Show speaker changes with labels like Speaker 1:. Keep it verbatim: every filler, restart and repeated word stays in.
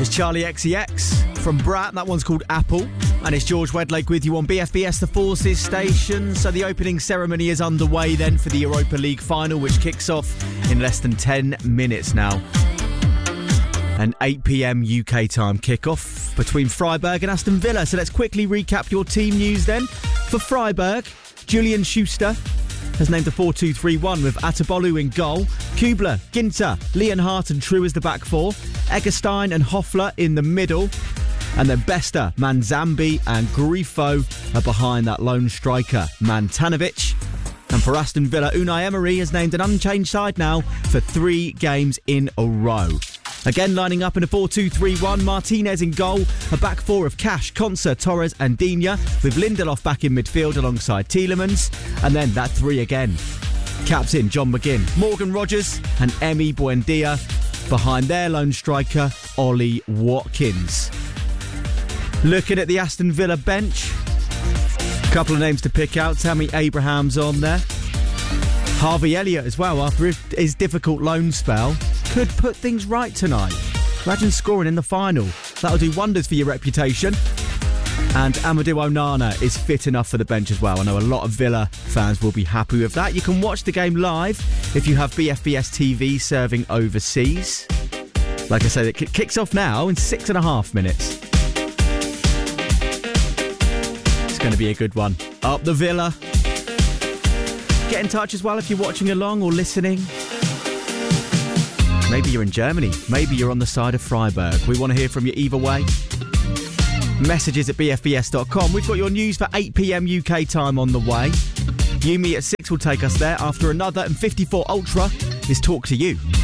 Speaker 1: It's Charlie X C X from Brat. That one's called Apple. And it's George Wedlake with you on B F B S The Forces station. So the opening ceremony is underway then for the Europa League final, which kicks off in less than ten minutes now. An eight p.m. U K time kickoff between Freiburg and Aston Villa. So let's quickly recap your team news then. For Freiburg, Julian Schuster has named a four two three one with Atabolu in goal, Kubler, Ginter, Leonhardt and True as the back four, Eggestein and Hoffler in the middle, and then Bester, Manzambi and Grifo are behind that lone striker, Mantanovic. And for Aston Villa, Unai Emery has named an unchanged side now for three games in a row. Again, lining up in a four two three one, Martinez in goal, a back four of Cash, Konsa, Torres and Digne, with Lindelof back in midfield alongside Tielemans, and then that three again. Captain John McGinn, Morgan Rogers and Emi Buendia behind their lone striker, Ollie Watkins. Looking at the Aston Villa bench, a couple of names to pick out. Tammy Abraham's on there. Harvey Elliott as well, after his difficult loan spell. Could put things right tonight. Imagine scoring in the final. That'll do wonders for your reputation. And Amadou Onana is fit enough for the bench as well. I know a lot of Villa fans will be happy with that. You can watch the game live if you have B F B S T V serving overseas. Like I said, it kicks off now in six and a half minutes. It's going to be a good one. Up the Villa. Get in touch as well if you're watching along or listening. Maybe you're in Germany. Maybe you're on the side of Freiburg. We want to hear from you either way. Messages at b f b s dot com. We've got your news for eight p.m. U K time on the way. You Me at six will take us there after another, and fifty-four Ultra is Talk to You.